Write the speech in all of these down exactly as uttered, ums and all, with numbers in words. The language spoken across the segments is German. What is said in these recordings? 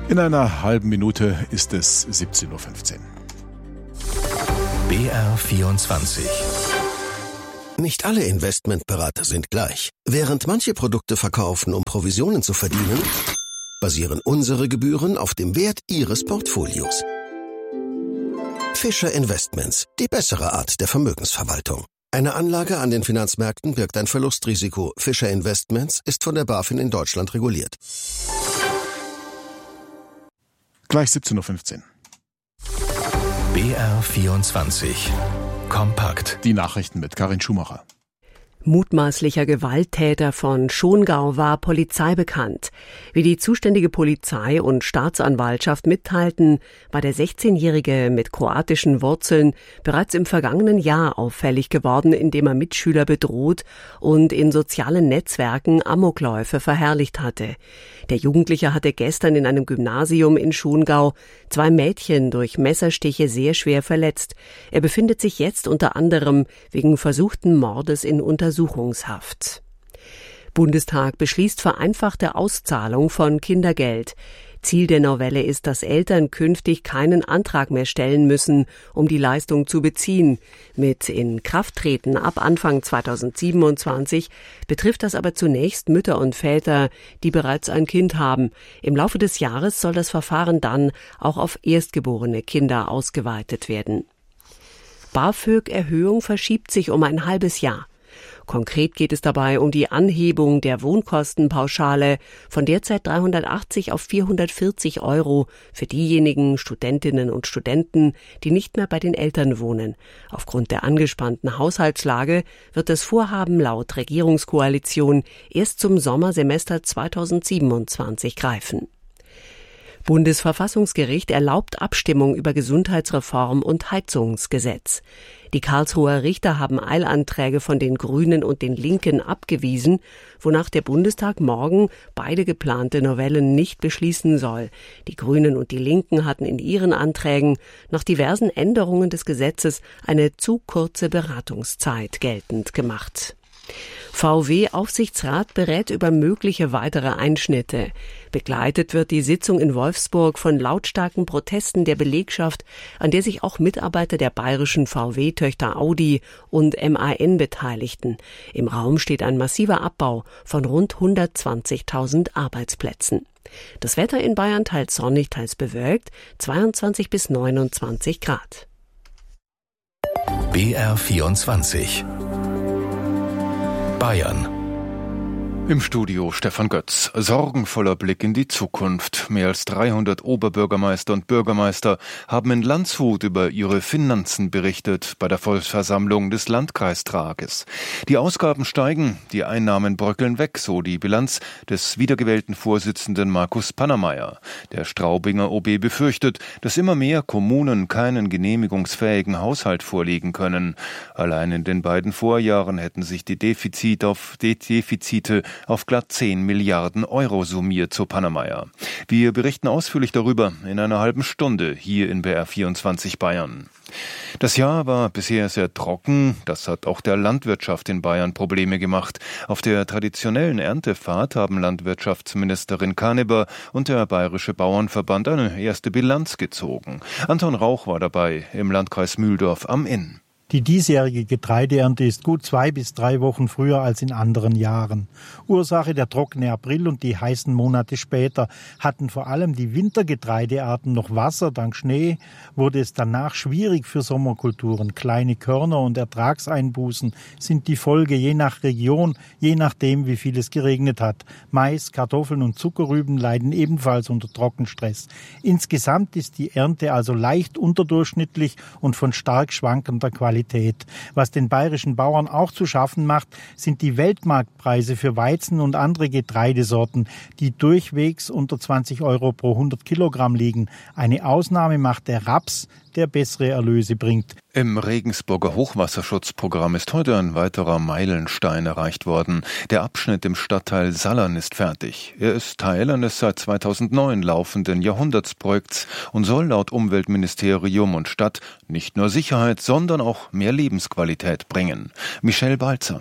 In einer halben Minute ist es siebzehn Uhr fünfzehn. B R vierundzwanzig. Nicht alle Investmentberater sind gleich. Während manche Produkte verkaufen, um Provisionen zu verdienen, basieren unsere Gebühren auf dem Wert Ihres Portfolios. Fischer Investments, die bessere Art der Vermögensverwaltung. Eine Anlage an den Finanzmärkten birgt ein Verlustrisiko. Fischer Investments ist von der BaFin in Deutschland reguliert. Gleich siebzehn Uhr fünfzehn. B R vierundzwanzig. Kompakt. Die Nachrichten mit Karin Schumacher. Mutmaßlicher Gewalttäter von Schongau war Polizei bekannt. Wie die zuständige Polizei und Staatsanwaltschaft mitteilten, war der sechzehnjährige mit kroatischen Wurzeln bereits im vergangenen Jahr auffällig geworden, indem er Mitschüler bedroht und in sozialen Netzwerken Amokläufe verherrlicht hatte. Der Jugendliche hatte gestern in einem Gymnasium in Schongau zwei Mädchen durch Messerstiche sehr schwer verletzt. Er befindet sich jetzt unter anderem wegen versuchten Mordes in Untersuchungshaft. Bundestag beschließt vereinfachte Auszahlung von Kindergeld. Ziel der Novelle ist, dass Eltern künftig keinen Antrag mehr stellen müssen, um die Leistung zu beziehen. Mit Inkrafttreten ab Anfang zweitausendsiebenundzwanzig betrifft das aber zunächst Mütter und Väter, die bereits ein Kind haben. Im Laufe des Jahres soll das Verfahren dann auch auf erstgeborene Kinder ausgeweitet werden. BAföG-Erhöhung verschiebt sich um ein halbes Jahr. Konkret geht es dabei um die Anhebung der Wohnkostenpauschale von derzeit dreihundertachtzig auf vierhundertvierzig Euro für diejenigen Studentinnen und Studenten, die nicht mehr bei den Eltern wohnen. Aufgrund der angespannten Haushaltslage wird das Vorhaben laut Regierungskoalition erst zum Sommersemester zweitausendsiebenundzwanzig greifen. Bundesverfassungsgericht erlaubt Abstimmung über Gesundheitsreform und Heizungsgesetz. Die Karlsruher Richter haben Eilanträge von den Grünen und den Linken abgewiesen, wonach der Bundestag morgen beide geplante Novellen nicht beschließen soll. Die Grünen und die Linken hatten in ihren Anträgen nach diversen Änderungen des Gesetzes eine zu kurze Beratungszeit geltend gemacht. V W-Aufsichtsrat berät über mögliche weitere Einschnitte. Begleitet wird die Sitzung in Wolfsburg von lautstarken Protesten der Belegschaft, an der sich auch Mitarbeiter der bayerischen V W-Töchter Audi und M A N beteiligten. Im Raum steht ein massiver Abbau von rund hundertzwanzigtausend Arbeitsplätzen. Das Wetter in Bayern teils sonnig, teils bewölkt, zweiundzwanzig bis neunundzwanzig Grad. B R vierundzwanzig. Bayern. Im Studio Stefan Götz. Sorgenvoller Blick in die Zukunft. Mehr als dreihundert Oberbürgermeister und Bürgermeister haben in Landshut über ihre Finanzen berichtet bei der Volksversammlung des Landkreistages. Die Ausgaben steigen, die Einnahmen bröckeln weg, so die Bilanz des wiedergewählten Vorsitzenden Markus Pannermeier. Der Straubinger O B befürchtet, dass immer mehr Kommunen keinen genehmigungsfähigen Haushalt vorlegen können. Allein in den beiden Vorjahren hätten sich die Defizit auf, die Defizite auf glatt zehn Milliarden Euro summiert, so Pannermeier. Wir berichten ausführlich darüber in einer halben Stunde hier in B R vierundzwanzig Bayern. Das Jahr war bisher sehr trocken. Das hat auch der Landwirtschaft in Bayern Probleme gemacht. Auf der traditionellen Erntefahrt haben Landwirtschaftsministerin Kaneber und der Bayerische Bauernverband eine erste Bilanz gezogen. Anton Rauch war dabei im Landkreis Mühldorf am Inn. Die diesjährige Getreideernte ist gut zwei bis drei Wochen früher als in anderen Jahren. Ursache der trockene April und die heißen Monate später. Hatten vor allem die Wintergetreidearten noch Wasser, dank Schnee wurde es danach schwierig für Sommerkulturen. Kleine Körner und Ertragseinbußen sind die Folge, je nach Region, je nachdem, wie viel es geregnet hat. Mais, Kartoffeln und Zuckerrüben leiden ebenfalls unter Trockenstress. Insgesamt ist die Ernte also leicht unterdurchschnittlich und von stark schwankender Qualität. Was den bayerischen Bauern auch zu schaffen macht, sind die Weltmarktpreise für Weizen und andere Getreidesorten, die durchwegs unter zwanzig Euro pro hundert Kilogramm liegen. Eine Ausnahme macht der Raps, der bessere Erlöse bringt. Im Regensburger Hochwasserschutzprogramm ist heute ein weiterer Meilenstein erreicht worden. Der Abschnitt im Stadtteil Sallern ist fertig. Er ist Teil eines seit zweitausendneun laufenden Jahrhundertsprojekts und soll laut Umweltministerium und Stadt nicht nur Sicherheit, sondern auch mehr Lebensqualität bringen. Michelle Balzer.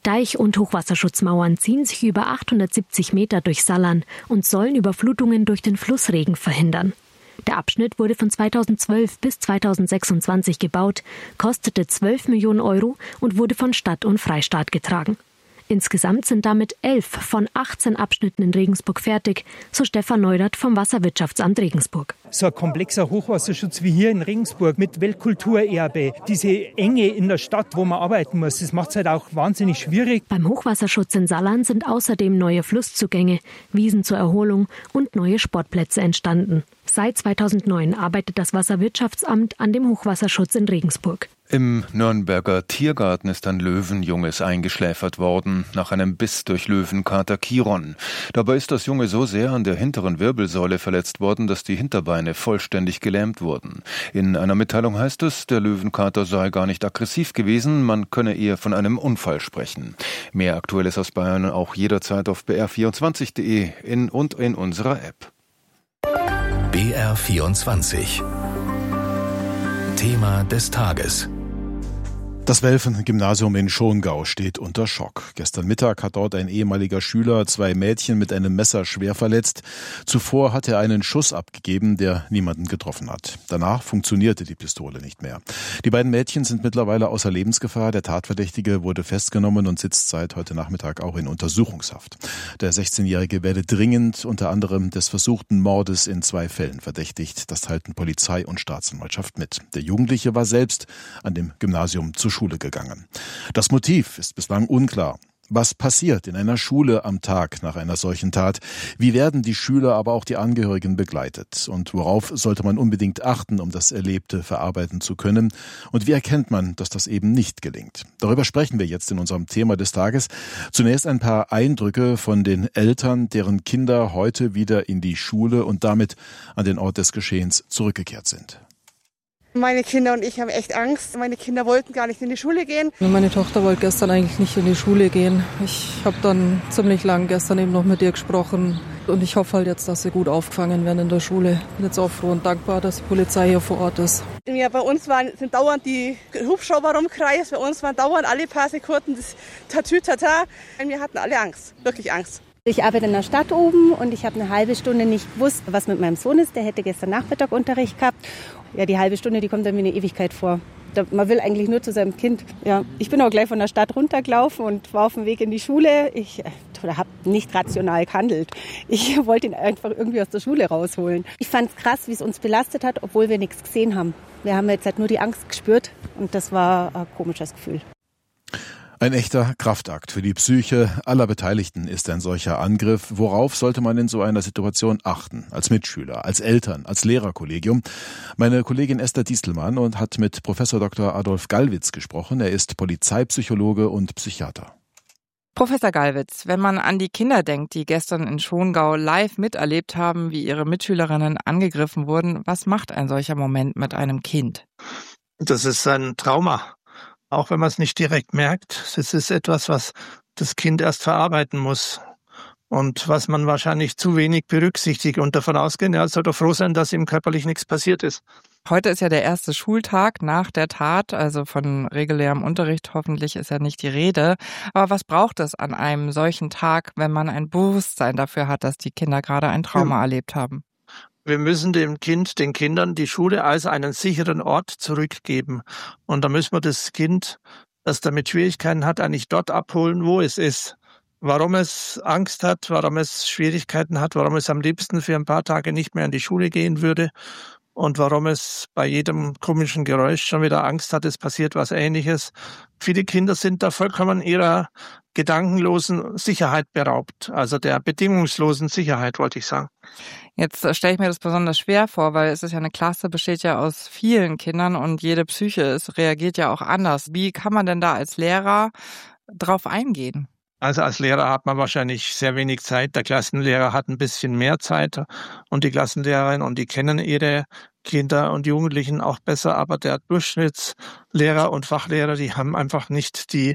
Deich- und Hochwasserschutzmauern ziehen sich über achthundertsiebzig Meter durch Sallern und sollen Überflutungen durch den Flussregen verhindern. Der Abschnitt wurde von zweitausendzwölf bis zweitausendsechsundzwanzig gebaut, kostete zwölf Millionen Euro und wurde von Stadt und Freistaat getragen. Insgesamt sind damit elf von achtzehn Abschnitten in Regensburg fertig, so Stefan Neudert vom Wasserwirtschaftsamt Regensburg. So ein komplexer Hochwasserschutz wie hier in Regensburg mit Weltkulturerbe, diese Enge in der Stadt, wo man arbeiten muss, das macht es halt auch wahnsinnig schwierig. Beim Hochwasserschutz in Sallern sind außerdem neue Flusszugänge, Wiesen zur Erholung und neue Sportplätze entstanden. Seit zweitausendneun arbeitet das Wasserwirtschaftsamt an dem Hochwasserschutz in Regensburg. Im Nürnberger Tiergarten ist ein Löwenjunges eingeschläfert worden, nach einem Biss durch Löwenkater Chiron. Dabei ist das Junge so sehr an der hinteren Wirbelsäule verletzt worden, dass die Hinterbeine vollständig gelähmt wurden. In einer Mitteilung heißt es, der Löwenkater sei gar nicht aggressiv gewesen, man könne eher von einem Unfall sprechen. Mehr Aktuelles aus Bayern auch jederzeit auf b r vierundzwanzig punkt d e in und in unserer App. B R vierundzwanzig. Thema des Tages. Das Welfen-Gymnasium in Schongau steht unter Schock. Gestern Mittag hat dort ein ehemaliger Schüler zwei Mädchen mit einem Messer schwer verletzt. Zuvor hat er einen Schuss abgegeben, der niemanden getroffen hat. Danach funktionierte die Pistole nicht mehr. Die beiden Mädchen sind mittlerweile außer Lebensgefahr. Der Tatverdächtige wurde festgenommen und sitzt seit heute Nachmittag auch in Untersuchungshaft. Der sechzehnjährige werde dringend unter anderem des versuchten Mordes in zwei Fällen verdächtigt. Das teilten Polizei und Staatsanwaltschaft mit. Der Jugendliche war selbst an dem Gymnasium zur Schule gegangen. Das Motiv ist bislang unklar. Was passiert in einer Schule am Tag nach einer solchen Tat? Wie werden die Schüler, aber auch die Angehörigen begleitet? Und worauf sollte man unbedingt achten, um das Erlebte verarbeiten zu können? Und wie erkennt man, dass das eben nicht gelingt? Darüber sprechen wir jetzt in unserem Thema des Tages. Zunächst ein paar Eindrücke von den Eltern, deren Kinder heute wieder in die Schule und damit an den Ort des Geschehens zurückgekehrt sind. Meine Kinder und ich haben echt Angst. Meine Kinder wollten gar nicht in die Schule gehen. Meine Tochter wollte gestern eigentlich nicht in die Schule gehen. Ich habe dann ziemlich lang gestern eben noch mit ihr gesprochen. Und ich hoffe halt jetzt, dass sie gut aufgefangen werden in der Schule. Ich bin jetzt auch froh und dankbar, dass die Polizei hier vor Ort ist. Ja, bei uns waren, sind dauernd die Hubschrauber rumkreist. Bei uns waren dauernd alle paar Sekunden das Tatütata. Wir hatten alle Angst, wirklich Angst. Ich arbeite in der Stadt oben und ich habe eine halbe Stunde nicht gewusst, was mit meinem Sohn ist. Der hätte gestern Nachmittag Unterricht gehabt. Ja, die halbe Stunde, die kommt dann wie eine Ewigkeit vor. Man will eigentlich nur zu seinem Kind. Ja, ich bin auch gleich von der Stadt runtergelaufen und war auf dem Weg in die Schule. Ich habe nicht rational gehandelt. Ich wollte ihn einfach irgendwie aus der Schule rausholen. Ich fand es krass, wie es uns belastet hat, obwohl wir nichts gesehen haben. Wir haben jetzt halt nur die Angst gespürt und das war ein komisches Gefühl. Ein echter Kraftakt für die Psyche aller Beteiligten ist ein solcher Angriff. Worauf sollte man in so einer Situation achten? Als Mitschüler, als Eltern, als Lehrerkollegium? Meine Kollegin Esther Diestelmann und hat mit Professor Doktor Adolf Gallwitz gesprochen. Er ist Polizeipsychologe und Psychiater. Professor Gallwitz, wenn man an die Kinder denkt, die gestern in Schongau live miterlebt haben, wie ihre Mitschülerinnen angegriffen wurden, was macht ein solcher Moment mit einem Kind? Das ist ein Trauma. Auch wenn man es nicht direkt merkt, es ist etwas, was das Kind erst verarbeiten muss und was man wahrscheinlich zu wenig berücksichtigt und davon ausgehen, er soll doch froh sein, dass ihm körperlich nichts passiert ist. Heute ist ja der erste Schultag nach der Tat, also von regulärem Unterricht hoffentlich ist ja nicht die Rede. Aber was braucht es an einem solchen Tag, wenn man ein Bewusstsein dafür hat, dass die Kinder gerade ein Trauma ja. erlebt haben? Wir müssen dem Kind, den Kindern die Schule als einen sicheren Ort zurückgeben. Und da müssen wir das Kind, das damit Schwierigkeiten hat, eigentlich dort abholen, wo es ist. Warum es Angst hat, warum es Schwierigkeiten hat, warum es am liebsten für ein paar Tage nicht mehr in die Schule gehen würde und warum es bei jedem komischen Geräusch schon wieder Angst hat, es passiert was Ähnliches. Viele Kinder sind da vollkommen ihrer gedankenlosen Sicherheit beraubt, also der bedingungslosen Sicherheit, wollte ich sagen. Jetzt stelle ich mir das besonders schwer vor, weil es ist ja eine Klasse, besteht ja aus vielen Kindern und jede Psyche ist, reagiert ja auch anders. Wie kann man denn da als Lehrer drauf eingehen? Also als Lehrer hat man wahrscheinlich sehr wenig Zeit. Der Klassenlehrer hat ein bisschen mehr Zeit und die Klassenlehrerin und die kennen ihre Kinder und Jugendlichen auch besser. Aber der Durchschnittslehrer und Fachlehrer, die haben einfach nicht die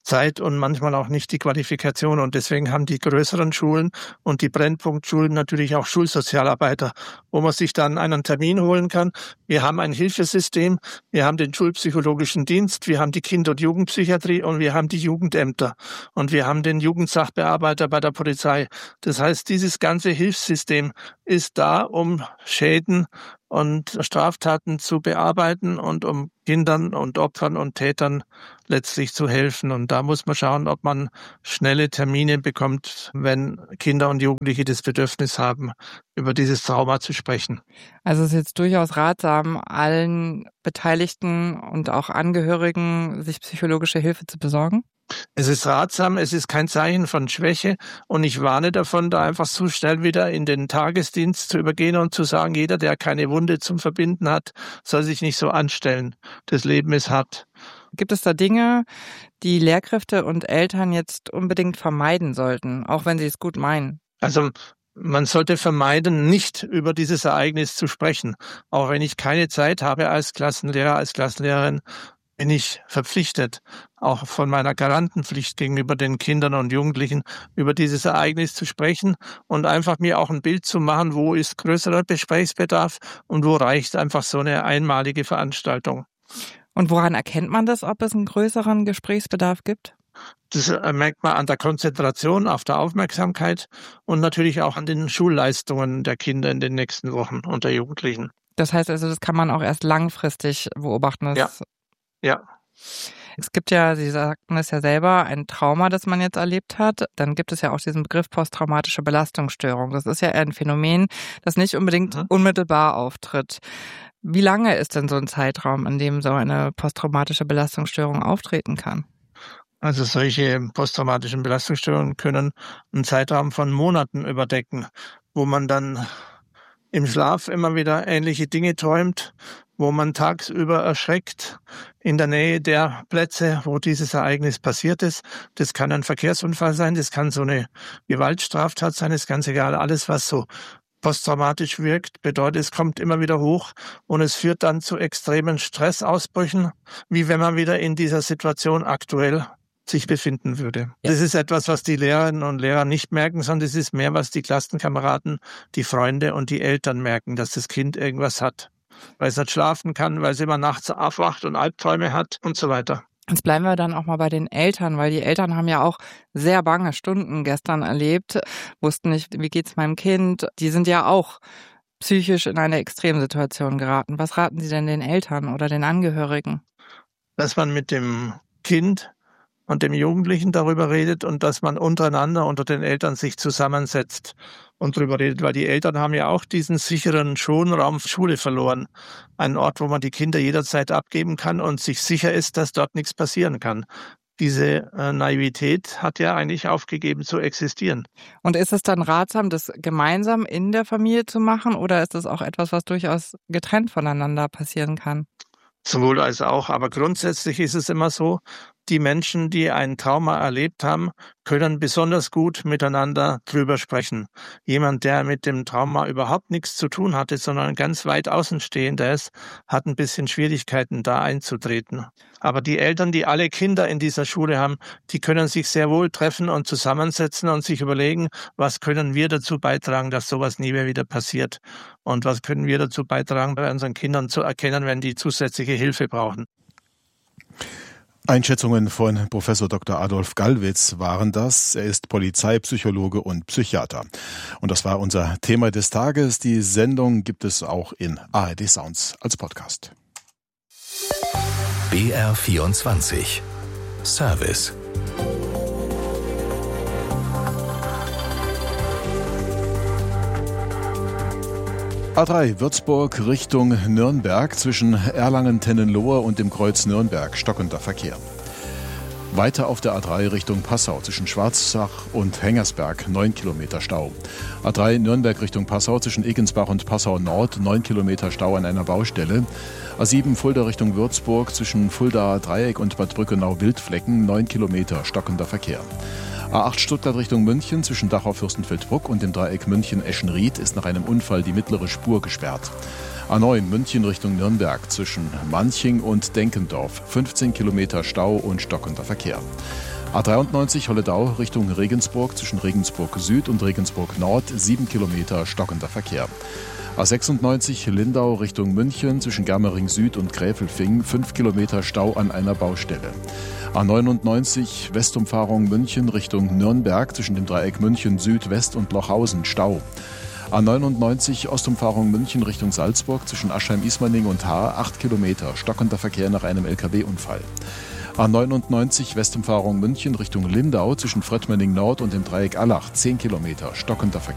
Zeit und manchmal auch nicht die Qualifikation. Und deswegen haben die größeren Schulen und die Brennpunktschulen natürlich auch Schulsozialarbeiter, wo man sich dann einen Termin holen kann. Wir haben ein Hilfesystem, wir haben den Schulpsychologischen Dienst, wir haben die Kinder- und Jugendpsychiatrie und wir haben die Jugendämter und wir haben den Jugendsachbearbeiter bei der Polizei. Das heißt, dieses ganze Hilfssystem ist da, um Schäden und Straftaten zu bearbeiten und um Kindern und Opfern und Tätern letztlich zu helfen. Und da muss man schauen, ob man schnelle Termine bekommt, wenn Kinder und Jugendliche das Bedürfnis haben, über dieses Trauma zu sprechen. Also es ist jetzt durchaus ratsam, allen Beteiligten und auch Angehörigen sich psychologische Hilfe zu besorgen? Es ist ratsam, es ist kein Zeichen von Schwäche und ich warne davon, da einfach so schnell wieder in den Tagesdienst zu übergehen und zu sagen, jeder, der keine Wunde zum Verbinden hat, soll sich nicht so anstellen. Das Leben ist hart. Gibt es da Dinge, die Lehrkräfte und Eltern jetzt unbedingt vermeiden sollten, auch wenn sie es gut meinen? Also man sollte vermeiden, nicht über dieses Ereignis zu sprechen. Auch wenn ich keine Zeit habe als Klassenlehrer, als Klassenlehrerin, bin ich verpflichtet, auch von meiner Garantenpflicht gegenüber den Kindern und Jugendlichen über dieses Ereignis zu sprechen und einfach mir auch ein Bild zu machen, wo ist größerer Gesprächsbedarf und wo reicht einfach so eine einmalige Veranstaltung. Und woran erkennt man das, ob es einen größeren Gesprächsbedarf gibt? Das merkt man an der Konzentration, auf der Aufmerksamkeit und natürlich auch an den Schulleistungen der Kinder in den nächsten Wochen und der Jugendlichen. Das heißt also, das kann man auch erst langfristig beobachten. Ja. Ja. Es gibt ja, Sie sagten es ja selber, ein Trauma, das man jetzt erlebt hat. Dann gibt es ja auch diesen Begriff posttraumatische Belastungsstörung. Das ist ja ein Phänomen, das nicht unbedingt mhm. unmittelbar auftritt. Wie lange ist denn so ein Zeitraum, in dem so eine posttraumatische Belastungsstörung auftreten kann? Also solche posttraumatischen Belastungsstörungen können einen Zeitraum von Monaten überdecken, wo man dann im Schlaf immer wieder ähnliche Dinge träumt, wo man tagsüber erschreckt in der Nähe der Plätze, wo dieses Ereignis passiert ist. Das kann ein Verkehrsunfall sein, das kann so eine Gewaltstraftat sein, ist ganz egal. Alles, was so posttraumatisch wirkt, bedeutet, es kommt immer wieder hoch und es führt dann zu extremen Stressausbrüchen, wie wenn man wieder in dieser Situation aktuell sich befinden würde. Ja. Das ist etwas, was die Lehrerinnen und Lehrer nicht merken, sondern es ist mehr, was die Klassenkameraden, die Freunde und die Eltern merken, dass das Kind irgendwas hat. Weil es nicht schlafen kann, weil es immer nachts aufwacht und Albträume hat und so weiter. Jetzt bleiben wir dann auch mal bei den Eltern, weil die Eltern haben ja auch sehr bange Stunden gestern erlebt, wussten nicht, wie geht's meinem Kind. Die sind ja auch psychisch in eine Extremsituation geraten. Was raten Sie denn den Eltern oder den Angehörigen? Dass man mit dem Kind und dem Jugendlichen darüber redet und dass man untereinander unter den Eltern sich zusammensetzt und darüber redet, weil die Eltern haben ja auch diesen sicheren Schonraum Schule verloren. Ein Ort, wo man die Kinder jederzeit abgeben kann und sich sicher ist, dass dort nichts passieren kann. Diese äh, Naivität hat ja eigentlich aufgegeben zu existieren. Und ist es dann ratsam, das gemeinsam in der Familie zu machen oder ist es auch etwas, was durchaus getrennt voneinander passieren kann? Sowohl als auch, aber grundsätzlich ist es immer so, die Menschen, die ein Trauma erlebt haben, können besonders gut miteinander drüber sprechen. Jemand, der mit dem Trauma überhaupt nichts zu tun hatte, sondern ganz weit außenstehender ist, hat ein bisschen Schwierigkeiten, da einzutreten. Aber die Eltern, die alle Kinder in dieser Schule haben, die können sich sehr wohl treffen und zusammensetzen und sich überlegen, was können wir dazu beitragen, dass sowas nie mehr wieder passiert. Und was können wir dazu beitragen, bei unseren Kindern zu erkennen, wenn die zusätzliche Hilfe brauchen. Einschätzungen von Professor Doktor Adolf Gallwitz waren das. Er ist Polizeipsychologe und Psychiater. Und das war unser Thema des Tages. Die Sendung gibt es auch in A R D Sounds als Podcast. B R vierundzwanzig Service. A drei Würzburg Richtung Nürnberg zwischen Erlangen-Tennenlohe und dem Kreuz Nürnberg stockender Verkehr. Weiter auf der A drei Richtung Passau zwischen Schwarzach und Hengersberg neun Kilometer Stau. A drei Nürnberg Richtung Passau zwischen Egensbach und Passau Nord neun Kilometer Stau an einer Baustelle. A sieben Fulda Richtung Würzburg zwischen Fulda Dreieck und Bad Brückenau-Wildflecken neun Kilometer stockender Verkehr. A acht Stuttgart Richtung München zwischen Dachau-Fürstenfeldbruck und dem Dreieck München-Eschenried ist nach einem Unfall die mittlere Spur gesperrt. A neun München Richtung Nürnberg zwischen Manching und Denkendorf. fünfzehn Kilometer Stau und stockender Verkehr. A dreiundneunzig Holledau Richtung Regensburg zwischen Regensburg Süd und Regensburg Nord. sieben Kilometer stockender Verkehr. A sechsundneunzig Lindau Richtung München zwischen Germering Süd und Gräfelfing. fünf Kilometer Stau an einer Baustelle. A neunundneunzig Westumfahrung München Richtung Nürnberg zwischen dem Dreieck München Süd, West und Lochhausen. Stau. A neunundneunzig Ostumfahrung München Richtung Salzburg zwischen Aschheim-Ismaning und Haar. acht Kilometer stockender Verkehr nach einem L K W-Unfall. A neunundneunzig Westumfahrung München Richtung Lindau zwischen Fröttmenning Nord und dem Dreieck Allach. zehn Kilometer stockender Verkehr.